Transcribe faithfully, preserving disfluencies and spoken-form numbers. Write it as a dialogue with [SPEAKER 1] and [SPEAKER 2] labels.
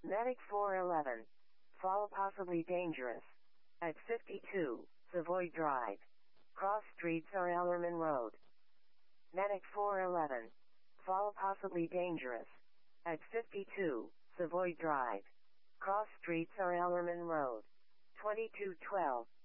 [SPEAKER 1] Medic four eleven. Fall possibly dangerous. At fifty-two, Savoy Drive. Cross streets or Ellerman Road. Medic four eleven. Fall possibly dangerous. At fifty-two, Savoy Drive. Cross streets or Ellerman Road. twenty-two twelve.